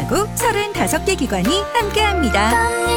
안전하고 35개 기관이 함께합니다.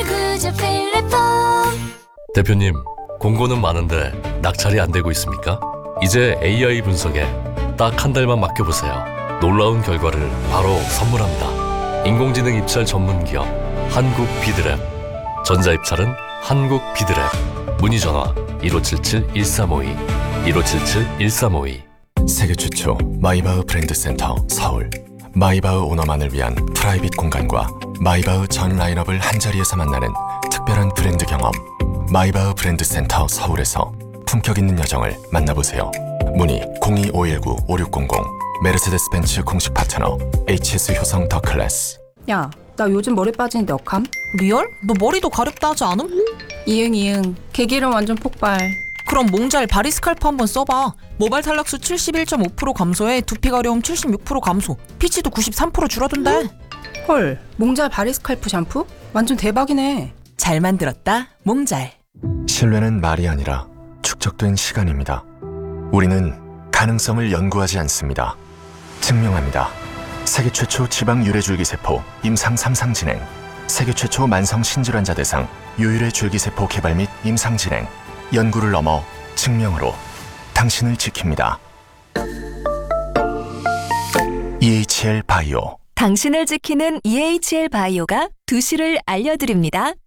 대표님, 공고는 많은데 낙찰이 안 되고 있습니까? 이제 AI 분석에 딱 한 달만 맡겨보세요. 놀라운 결과를 바로 선물합니다. 인공지능 입찰 전문 기업 한국 비드랩. 전자 입찰은 한국 비드랩. 문의 전화 1577-1352 1577-1352. 세계 최초 마이바흐 브랜드 센터 서울. 마이바흐 오너만을 위한 프라이빗 공간과 마이바흐 전 라인업을 한자리에서 만나는 특별한 브랜드 경험. 마이바흐 브랜드 센터 서울에서 품격 있는 여정을 만나보세요. 문의 02-519-5600. 메르세데스 벤츠 공식 파트너 HS 효성 더 클래스. 야, 나 요즘 머리 빠지는데 어감? 리얼? 너 머리도 가렵다 하지 않음? 이응. 개기름 완전 폭발. 그럼 몽잘 바리스칼프 한번 써봐. 모발 탈락수 71.5% 감소에 두피 가려움 76% 감소, 피치도 93% 줄어든대. 헐, 몽잘 바리스칼프 샴푸? 완전 대박이네. 잘 만들었다, 몽잘. 신뢰는 말이 아니라 축적된 시간입니다. 우리는 가능성을 연구하지 않습니다. 증명합니다. 세계 최초 지방 유래줄기세포 임상 3상 진행. 세계 최초 만성 신질환자 대상 유일의 줄기세포 개발 및 임상 진행. 연구를 넘어 증명으로 당신을 지킵니다. EHL 바이오. 당신을 지키는 EHL 바이오가 2시를 알려드립니다.